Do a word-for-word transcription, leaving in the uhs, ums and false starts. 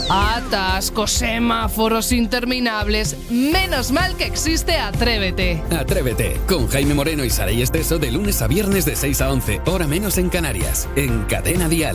Atascos, semáforos interminables. Menos mal que existe Atrévete. Atrévete, con Jaime Moreno y Saray Esteso de lunes a viernes de seis a once, hora menos en Canarias, en Cadena Dial.